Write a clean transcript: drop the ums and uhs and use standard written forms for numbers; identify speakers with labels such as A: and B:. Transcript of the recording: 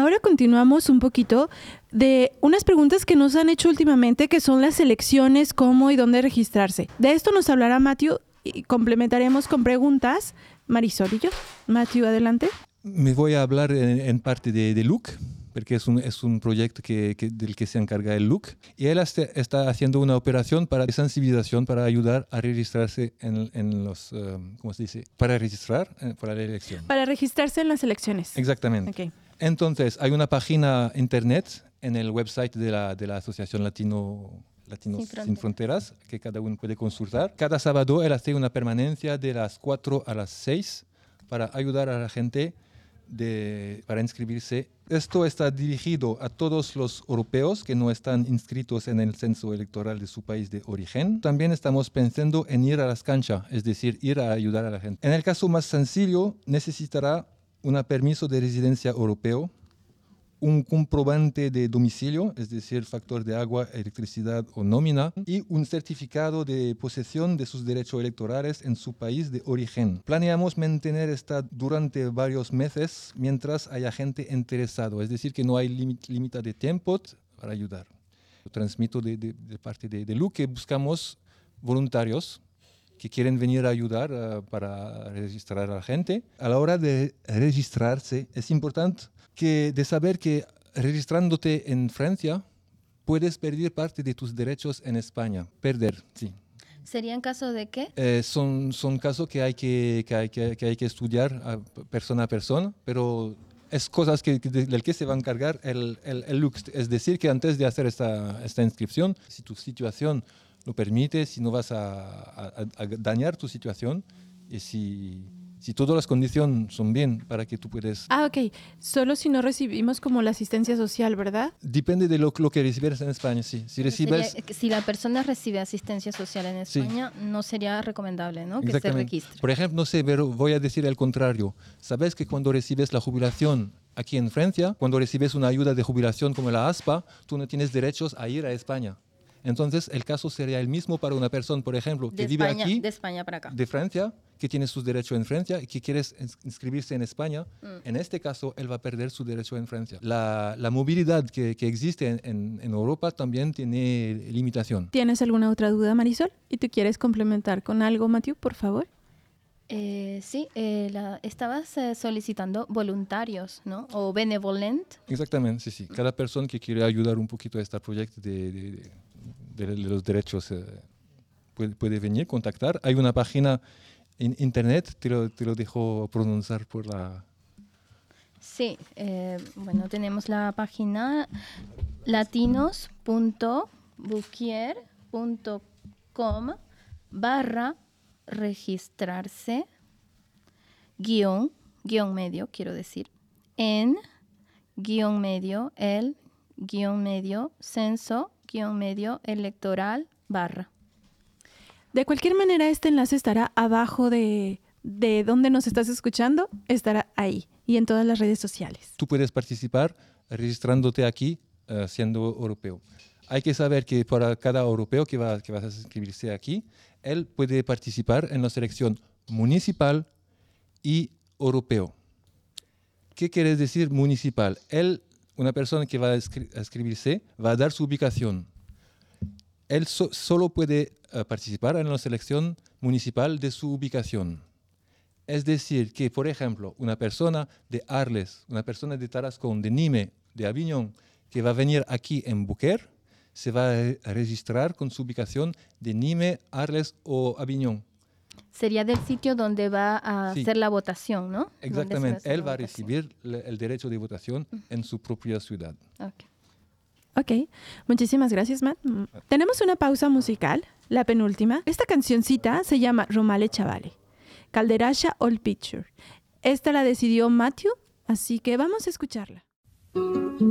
A: ahora continuamos un poquito de unas preguntas que nos han hecho últimamente, que son las elecciones, cómo y dónde registrarse. De esto nos hablará Matthew y complementaremos con preguntas Marisol y yo. Matthew, adelante.
B: Me voy a hablar en parte de Luc, porque es un proyecto del que se encarga el Luc. Y él está haciendo una operación de sensibilización para ayudar a registrarse en los, ¿cómo se dice? Para registrar para la elección.
A: Para registrarse en las elecciones.
B: Exactamente.
A: Okay.
B: Entonces, hay una página internet en el website de la Asociación Latinos Sin Fronteras que cada uno puede consultar. Cada sábado él hace una permanencia de las 4 a las 6 para ayudar a la gente para inscribirse. Esto está dirigido a todos los europeos que no están inscritos en el censo electoral de su país de origen. También estamos pensando en ir a las canchas, es decir, ir a ayudar a la gente. En el caso más sencillo, necesitará un permiso de residencia europeo, un comprobante de domicilio, es decir, factor de agua, electricidad o nómina, y un certificado de posesión de sus derechos electorales en su país de origen. Planeamos mantener esta durante varios meses mientras haya gente interesada, es decir, que no hay límite de tiempo para ayudar. Lo transmito de parte de Luc, que buscamos voluntarios que quieren venir a ayudar para registrar a la gente. A la hora de registrarse, es importante de saber que registrándote en Francia puedes perder parte de tus derechos en España. Perder, sí.
C: ¿Sería en caso de qué?
B: Son casos que hay que estudiar persona a persona, pero es cosas del que se va a encargar el Luc. Es decir, que antes de hacer esta inscripción, si tu situación lo permite, si no vas a dañar tu situación y si todas las condiciones son bien para que tú puedas...
A: Ok. Solo si no recibimos como la asistencia social, ¿verdad?
B: Depende de lo que recibes en España, sí.
C: Si la persona recibe asistencia social en España, sí, no sería recomendable, ¿no?, que se registre.
B: Por ejemplo, no sé, pero voy a decir el contrario. ¿Sabes que cuando recibes la jubilación aquí en Francia, cuando recibes una ayuda de jubilación como la ASPA, tú no tienes derechos a ir a España? Entonces, el caso sería el mismo para una persona, por ejemplo, que vive aquí,
C: de España para acá,
B: de Francia, que tiene sus derechos en Francia y que quiere inscribirse en España. En este caso, él va a perder su derecho en Francia. La movilidad que existe en Europa también tiene limitación.
A: ¿Tienes alguna otra duda, Marisol? ¿Y tú quieres complementar con algo, Matthew, por favor?
C: Sí, estabas solicitando voluntarios, ¿no? O benevolent.
B: Exactamente, sí. Cada persona que quiere ayudar un poquito a este proyecto de los derechos puede venir, contactar. Hay una página en internet, te lo dejo pronunciar por la...
C: Sí, bueno, tenemos la página latinos.bookier.com/registrarse guión medio, quiero decir, en guión medio, el guión medio, censo guión medio, electoral, /.
A: De cualquier manera, este enlace estará abajo de donde nos estás escuchando, estará ahí y en todas las redes sociales.
B: Tú puedes participar registrándote aquí siendo europeo. Hay que saber que para cada europeo que va a inscribirse aquí, él puede participar en la selección municipal y europeo. ¿Qué quiere decir municipal? Una persona que va a inscribirse va a dar su ubicación. Él solo puede participar en la selección municipal de su ubicación. Es decir, que, por ejemplo, una persona de Arles, una persona de Tarascón, de Nîmes, de Avignon, que va a venir aquí en Beaucaire, se va a registrar con su ubicación de Nîmes, Arles o Avignon.
C: Sería del sitio donde va a hacer la votación, ¿no?
B: Exactamente. Él va a recibir el derecho de votación en su propia ciudad.
A: Ok, muchísimas gracias, Matt. Tenemos una pausa musical, la penúltima. Esta cancioncita se llama Romale Chavale, Calderasha All Picture. Esta la decidió Matthew, así que vamos a escucharla.